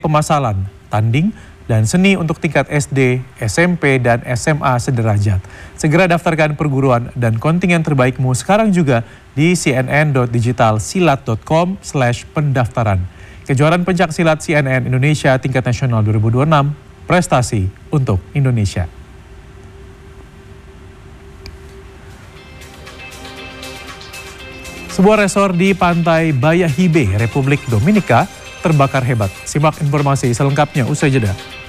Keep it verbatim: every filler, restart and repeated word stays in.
pemasalan, tanding, dan seni untuk tingkat S D, S M P, dan S M A sederajat. Segera daftarkan perguruan dan kontingen terbaikmu sekarang juga di cnn.digitalsilat.com slash pendaftaran. Kejuaraan pencak silat C N N Indonesia tingkat nasional dua ribu dua puluh enam, prestasi untuk Indonesia. Sebuah resor di Pantai Bayahibe, Republik Dominika, terbakar hebat. Simak informasi selengkapnya usai jeda.